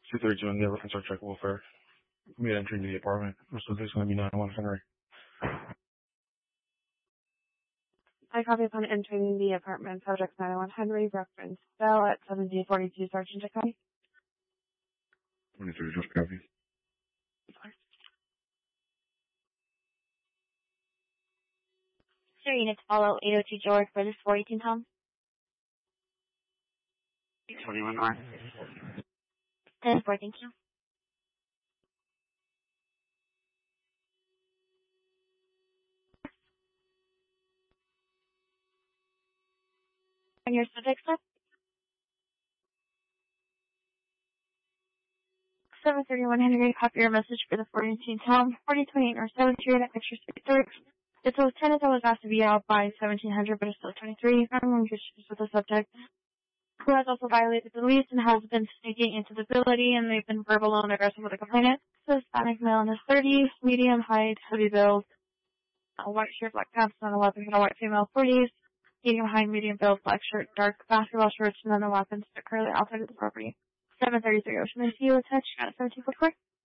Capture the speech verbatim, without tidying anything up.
two thirty-two in the reference or check welfare. Made entry into the apartment. The subject's going to be nine one Henry. I copy upon entering the apartment. Subject nine one Henry. Reference Bell at seventeen forty-two. Sergeant Jacoby. twenty-three, just copy. Sir, units follow eight oh two George for this four eighteen Tom. twenty-one nine. ten four, thank you. And your subject slip? seven thirty-one Henry, copy your message for the four eighteen Tom. forty twenty-eight or seventy-three at extra speed search. It's a lieutenant that was asked to be out by seventeen hundred, but it's still twenty-three. I'm going to issues with the subject, who has also violated the lease and has been sneaking into the facility, and they've been verbal and aggressive with the complainant. So Hispanic male in his thirties, medium height, heavy build, a white shirt, black pants, and a weapon, and a white female forties, medium height, medium build, black shirt, dark basketball shorts, and then the weapons that are currently outside of the property. seven thirty-three Ocean, I see you attached, got a seventeen forty-four.